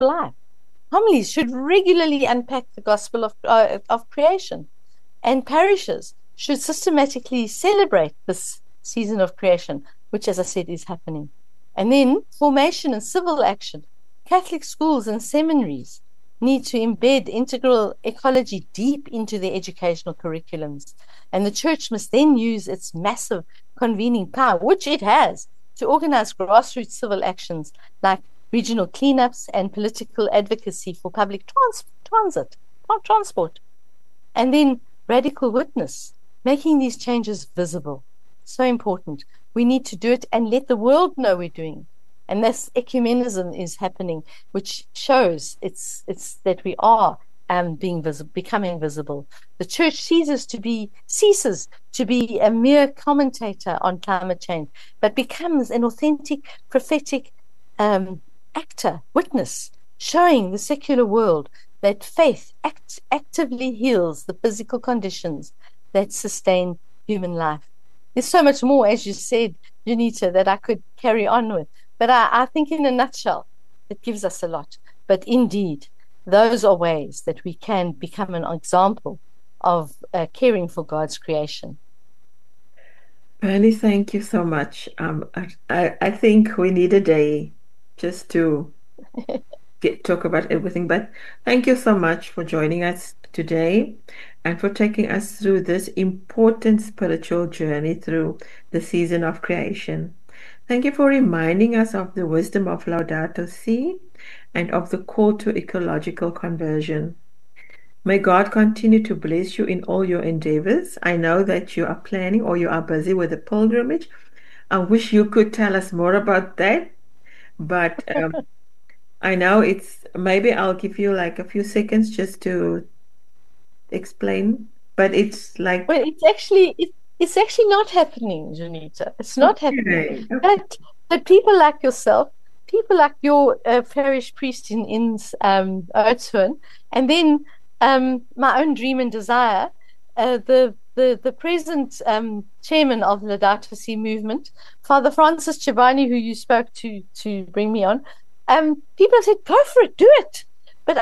for life. Homilies should regularly unpack the gospel of creation, and parishes should systematically celebrate this season of creation, which, as I said, is happening. And then formation and civil action. Catholic schools and seminaries need to embed integral ecology deep into their educational curriculums. And the church must then use its massive convening power, which it has, to organize grassroots civil actions like regional cleanups and political advocacy for public transport. And then radical witness, making these changes visible. So important. We need to do it and let the world know we're doing it. And this ecumenism is happening, which shows it's that we are being visible, becoming visible. The church ceases to be a mere commentator on climate change, but becomes an authentic prophetic actor, witness, showing the secular world that faith actively heals the physical conditions that sustain human life. There's so much more, as you said, Junita, that I could carry on with. But I think in a nutshell, it gives us a lot. But indeed, those are ways that we can become an example of caring for God's creation. Bernie, thank you so much. I think we need a day just to talk about everything. But thank you so much for joining us today and for taking us through this important spiritual journey through the season of creation. Thank you for reminding us of the wisdom of Laudato Si and of the call to ecological conversion. May God continue to bless you in all your endeavors. I know that you are planning or you are busy with a pilgrimage. I wish you could tell us more about that, but I know maybe I'll give you like a few seconds just to explain, but it's like Well, it's actually not happening, Junita. It's not happening. okay. But people like yourself, people like your parish priest in Oudtshoorn, and then my own dream and desire, the present chairman of the Laudato Si movement, Father Francis Chibani, who you spoke to bring me on, people said, "Go for it, do it." But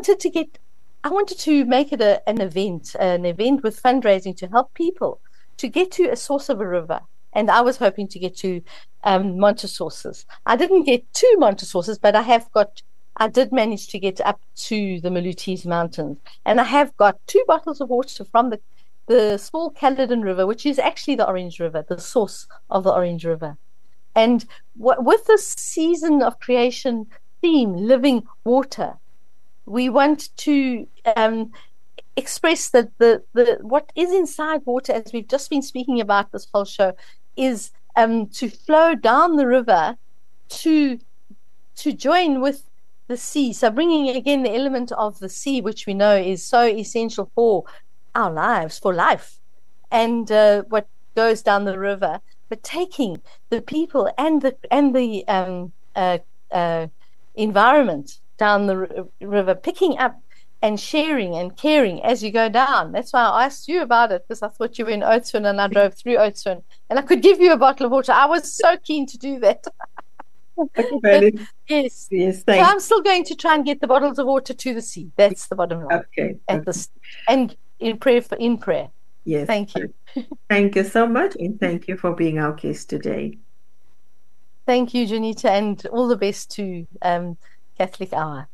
I wanted to make it an event with fundraising to help people to get to a source of a river. And I was hoping to get to Montesources. I didn't get to Montesources, but I did manage to get up to the Malutese Mountains. And I have got 2 bottles of water from the small Caledon River, which is actually the Orange River, the source of the Orange River. And with this season of creation theme, living water, we want to express that the what is inside water, as we've just been speaking about this whole show, is to flow down the river to join with the sea. So bringing again the element of the sea, which we know is so essential for our lives, for life, and what goes down the river, but taking the people and the environment down the river, picking up and sharing and caring as you go down. That's why I asked you about it, because I thought you were in Oudtshoorn and I drove through Oudtshoorn and I could give you a bottle of water. I was so keen to do that. But yes, Yes, so thank I'm still going to try and get the bottles of water to the sea. That's the bottom line. okay. At this and in prayer. Yes. Thank you. Thank you so much, and thank you for being our guest today. Thank you, Junita, and all the best to Catholic Hour.